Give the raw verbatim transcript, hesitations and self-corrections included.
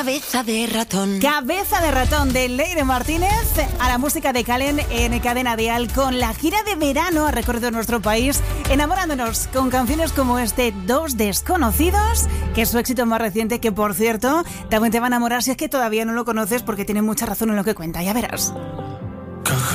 Cabeza de ratón. Cabeza de ratón de Leire Martínez a la música de Calen en Cadena Dial con la gira de verano ha recorrido nuestro país enamorándonos con canciones como este Dos Desconocidos, que es su éxito más reciente, que por cierto también te va a enamorar si es que todavía no lo conoces porque tiene mucha razón en lo que cuenta, ya verás.